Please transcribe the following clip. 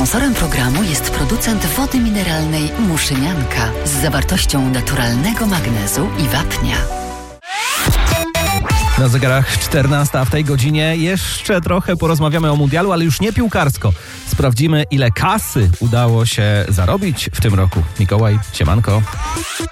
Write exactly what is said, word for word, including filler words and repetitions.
Sponsorem programu jest producent wody mineralnej Muszynianka z zawartością naturalnego magnezu i wapnia. Na zegarach czternasta, a w tej godzinie jeszcze trochę porozmawiamy o mundialu, ale już nie piłkarsko. Sprawdzimy, ile kasy udało się zarobić w tym roku. Mikołaj, siemanko.